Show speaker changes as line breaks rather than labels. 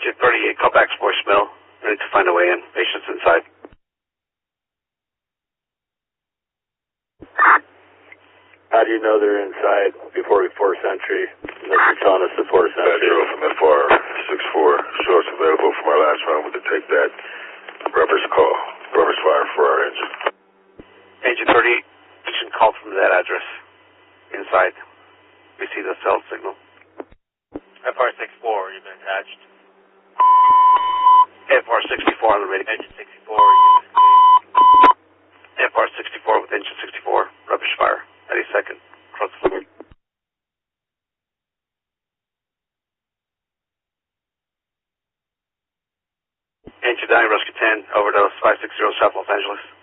Agent 38, call back voicemail. I need to find a way in. Patient's inside.
How do you know they're inside before we force entry? Unless you're telling us to force entry.
Pedro from FR 64. Shorts available from our last round. We can take that. Rubber's call. Rubber's fire for our engine.
Agent 38, patient called from that address. Inside. We see the cell signal.
FR 64, you've been attached.
FR 64 on the radio.
Engine 64, you've been
FR 64 with engine 64. Rubbish fire. Any second. Cross the floor. Engine 9, Rescue 10, overdose 560 South Los Angeles.